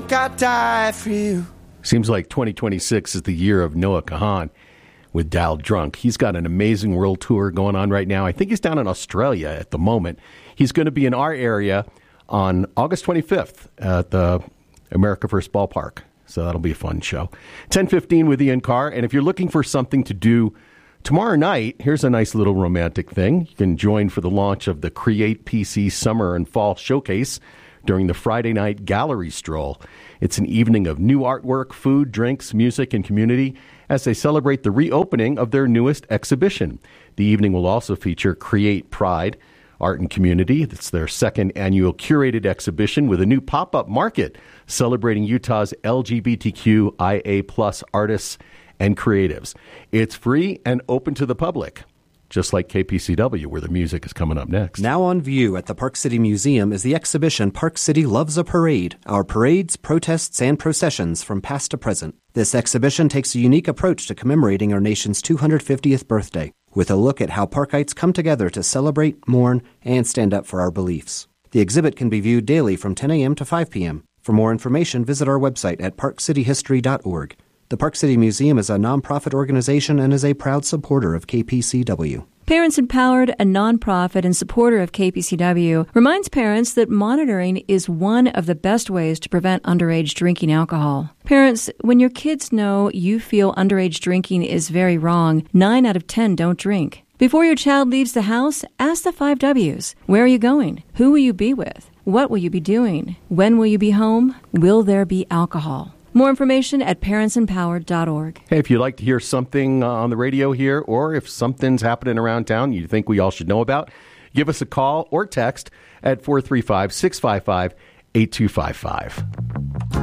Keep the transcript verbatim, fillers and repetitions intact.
Look, I die for you. Seems like twenty twenty-six is the year of Noah Kahan with Dial Drunk. He's got an amazing world tour going on right now. I think he's down in Australia at the moment. He's going to be in our area on August twenty-fifth at the America First Ballpark. So that'll be a fun show. ten fifteen with Ian Carr. And if you're looking for something to do tomorrow night, here's a nice little romantic thing. You can join for the launch of the Create P C Summer and Fall Showcase during the Friday night gallery stroll. It's an evening of new artwork, food, drinks, music, and community as they celebrate the reopening of their newest exhibition. The evening will also feature Create Pride, Art and Community. It's their second annual curated exhibition with a new pop-up market celebrating Utah's L G B T Q I A plus artists and creatives. It's free and open to the public, just like K P C W, where the music is coming up next. Now on view at the Park City Museum is the exhibition Park City Loves a Parade, our parades, protests, and processions from past to present. This exhibition takes a unique approach to commemorating our nation's two hundred fiftieth birthday, with a look at how Parkites come together to celebrate, mourn, and stand up for our beliefs. The exhibit can be viewed daily from ten a.m. to five p.m. For more information, visit our website at park city history dot org. The Park City Museum is a nonprofit organization and is a proud supporter of K P C W. Parents Empowered, a nonprofit and supporter of K P C W, reminds parents that monitoring is one of the best ways to prevent underage drinking alcohol. Parents, when your kids know you feel underage drinking is very wrong, nine out of ten don't drink. Before your child leaves the house, ask the five W's. Where are you going? Who will you be with? What will you be doing? When will you be home? Will there be alcohol? More information at parents empowered dot org. Hey, if you'd like to hear something uh, on the radio here, or if something's happening around town you think we all should know about, give us a call or text at four three five, six five five, eight two five five.